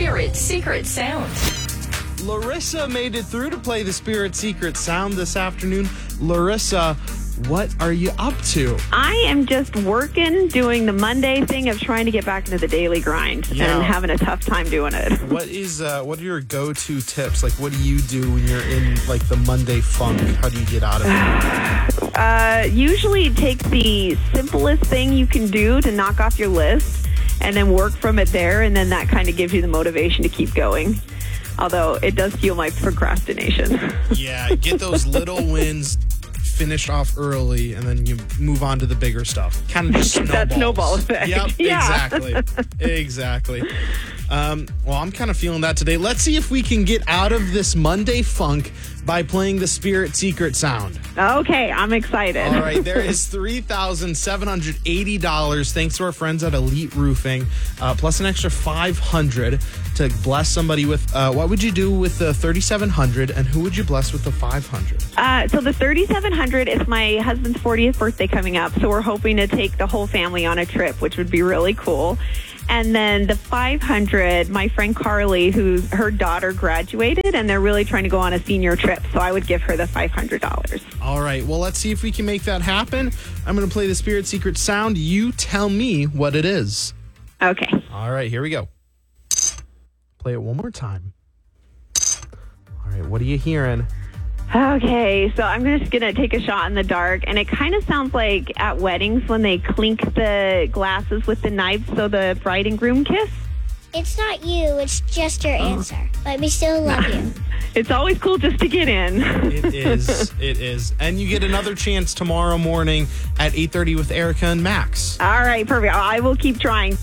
Spirit Secret Sound. Larissa made it through to play the Spirit Secret Sound this afternoon. Larissa, what are you up to? I am just working, doing the Monday thing of trying to get back into the daily grind and having a tough time doing it. What are your go-to tips? Like, what do you do when you're in, like, the Monday funk? How do you get out of it? Usually take the simplest thing you can do to knock off your list and then work from it there, and then that kind of gives you the motivation to keep going. Although it does fuel my procrastination. Yeah, get those little wins finished off early, and then you move on to the bigger stuff. Kind of just snowballs. That snowball effect. Yep, Yeah. Exactly. Well, I'm kind of feeling that today. Let's see if we can get out of this Monday funk by playing the Spirit Secret Sound. Okay, I'm excited. All right, there is $3,780 thanks to our friends at Elite Roofing, plus an extra $500 to bless somebody with. What would you do with the $3,700, and who would you bless with the $500? So the $3,700 is my husband's 40th birthday coming up, so we're hoping to take the whole family on a trip, which would be really cool. And then the $500, my friend Carly, her daughter graduated, and they're really trying to go on a senior trip. So I would give her the $500. All right. Well, let's see if we can make that happen. I'm going to play the Spirit Secret Sound. You tell me what it is. Okay. All right. Here we go. Play it one more time. All right. What are you hearing? Okay, so I'm just going to take a shot in the dark, and it kind of sounds like at weddings when they clink the glasses with the knives so the bride and groom kiss. It's not you, it's just your answer, but we still love you. It's always cool just to get in. It is. And you get another chance tomorrow morning at 8:30 with Erica and Max. All right, perfect. I will keep trying.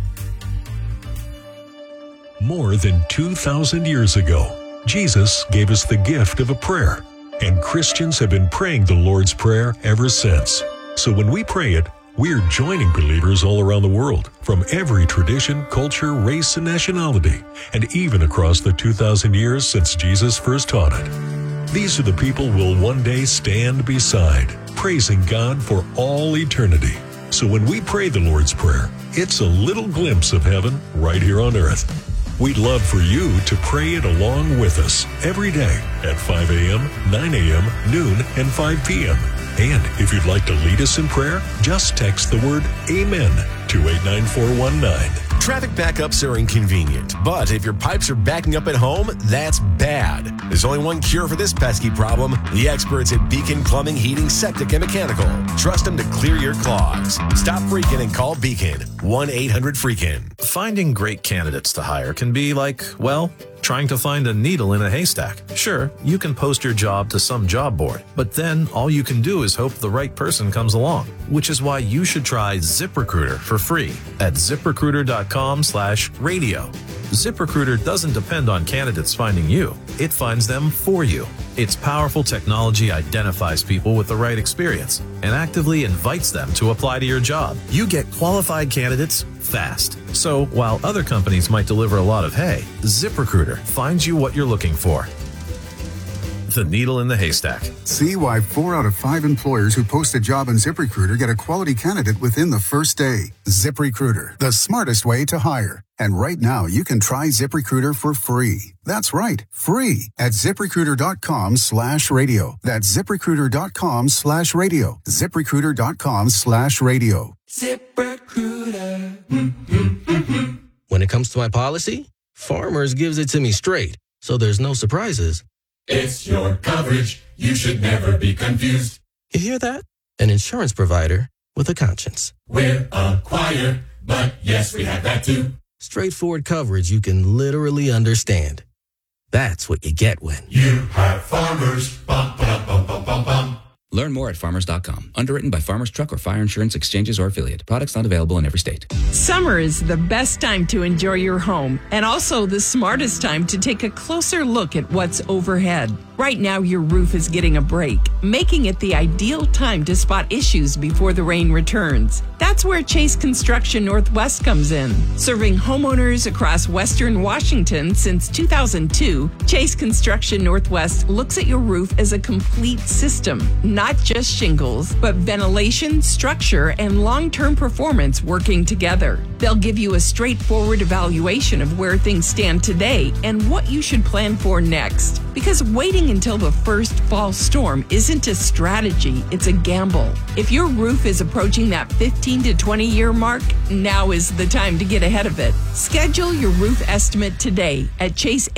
More than 2,000 years ago, Jesus gave us the gift of a prayer, and Christians have been praying the Lord's Prayer ever since. So when we pray it, we're joining believers all around the world, from every tradition, culture, race, and nationality, and even across the 2,000 years since Jesus first taught it. These are the people we'll one day stand beside, praising God for all eternity. So when we pray the Lord's Prayer, it's a little glimpse of heaven right here on earth. We'd love for you to pray it along with us every day at 5 a.m., 9 a.m., noon, and 5 p.m. And if you'd like to lead us in prayer, just text the word AMEN to 89419. Traffic backups are inconvenient, but if your pipes are backing up at home, that's bad. There's only one cure for this pesky problem: the experts at Beacon Plumbing, Heating, Septic, and Mechanical. Trust them to clear your clogs. Stop freaking and call Beacon. 1-800-FREAKIN. Finding great candidates to hire can be like, well, trying to find a needle in a haystack. Sure, you can post your job to some job board, but then all you can do is hope the right person comes along, which is why you should try ZipRecruiter for free at ZipRecruiter.com/radio. ZipRecruiter doesn't depend on candidates finding you. It finds them for you. Its powerful technology identifies people with the right experience and actively invites them to apply to your job. You get qualified candidates fast. So while other companies might deliver a lot of hay, ZipRecruiter finds you what you're looking for. The needle in the haystack. See why 4 out of 5 employers who post a job on ZipRecruiter get a quality candidate within the first day. ZipRecruiter, the smartest way to hire. And right now, you can try ZipRecruiter for free. That's right, free at ZipRecruiter.com/radio. That's ZipRecruiter.com/radio. ZipRecruiter.com/radio. ZipRecruiter. When it comes to my policy, Farmers gives it to me straight, so there's no surprises. It's your coverage. You should never be confused. You hear that? An insurance provider with a conscience. We're a choir, but yes, we have that too. Straightforward coverage you can literally understand. That's what you get when you have Farmers. Bum, ba, bum, bum, bum, bum. Learn more at farmers.com. Underwritten by Farmers Truck or Fire Insurance Exchanges or Affiliate. Products not available in every state. Summer is the best time to enjoy your home and also the smartest time to take a closer look at what's overhead. Right now, your roof is getting a break, making it the ideal time to spot issues before the rain returns. That's where Chase Construction Northwest comes in. Serving homeowners across Western Washington since 2002, Chase Construction Northwest looks at your roof as a complete system, not just shingles, but ventilation, structure, and long-term performance working together. They'll give you a straightforward evaluation of where things stand today and what you should plan for next. Because waiting until the first fall storm isn't a strategy, it's a gamble. If your roof is approaching that 15 to 20 year mark, now is the time to get ahead of it. Schedule your roof estimate today at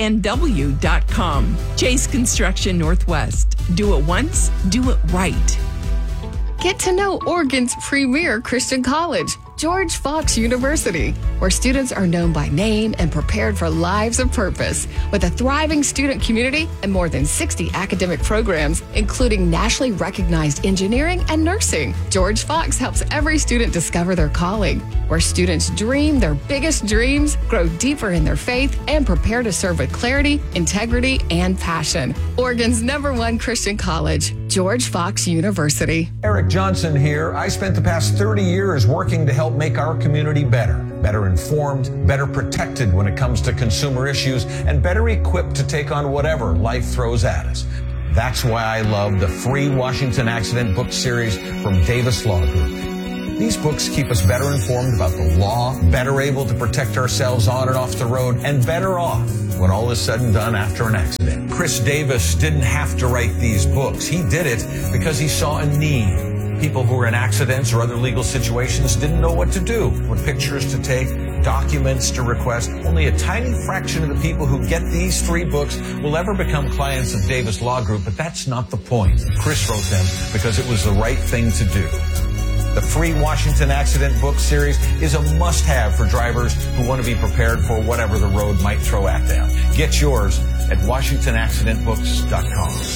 chasenw.com. Chase Construction Northwest. Do it once, do it right. Get to know Oregon's premier Christian college, George Fox University, where students are known by name and prepared for lives of purpose. With a thriving student community and more than 60 academic programs, including nationally recognized engineering and nursing, George Fox helps every student discover their calling, where students dream their biggest dreams, grow deeper in their faith, and prepare to serve with clarity, integrity, and passion. Oregon's #1 Christian college, George Fox University. Eric Johnson here. I spent the past 30 years working to help make our community better informed, better protected when it comes to consumer issues, and better equipped to take on whatever life throws at us. That's why I love the free Washington Accident book series from Davis Law Group. These books keep us better informed about the law, better able to protect ourselves on and off the road, and better off when all is said and done after an accident. Chris Davis didn't have to write these books. He did it because he saw a need. People who were in accidents or other legal situations didn't know what to do, what pictures to take, documents to request. Only a tiny fraction of the people who get these 3 books will ever become clients of Davis Law Group, but that's not the point. Chris wrote them because it was the right thing to do. The free Washington Accident book series is a must-have for drivers who want to be prepared for whatever the road might throw at them. Get yours at WashingtonAccidentBooks.com.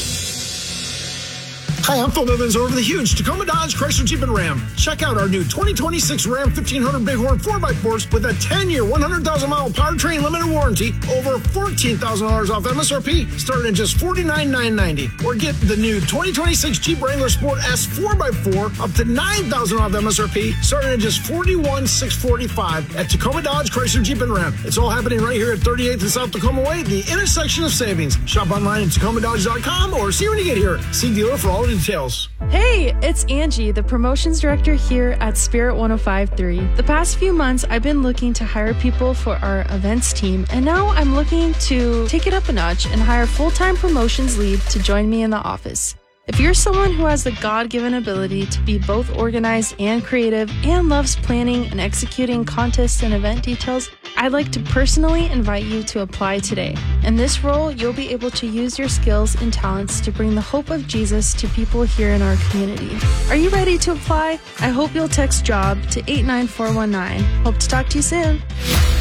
Hi, I'm Phil Bivens over the huge Tacoma Dodge Chrysler Jeep and Ram. Check out our new 2026 Ram 1500 Bighorn 4x4s with a 10-year, 100,000-mile powertrain limited warranty, over $14,000 off MSRP, starting at just $49,990. Or get the new 2026 Jeep Wrangler Sport S 4x4 up to $9,000 off MSRP, starting at just $41,645 at Tacoma Dodge Chrysler Jeep and Ram. It's all happening right here at 38th and South Tacoma Way, the intersection of savings. Shop online at TacomaDodge.com or see when you get here. See dealer for all the details. Hey, it's Angie, the promotions director here at Spirit 105.3. The past few months, I've been looking to hire people for our events team, and now I'm looking to take it up a notch and hire a full-time promotions lead to join me in the office. If you're someone who has the God-given ability to be both organized and creative and loves planning and executing contests and event details, I'd like to personally invite you to apply today. In this role, you'll be able to use your skills and talents to bring the hope of Jesus to people here in our community. Are you ready to apply? I hope you'll text JOB to 89419. Hope to talk to you soon.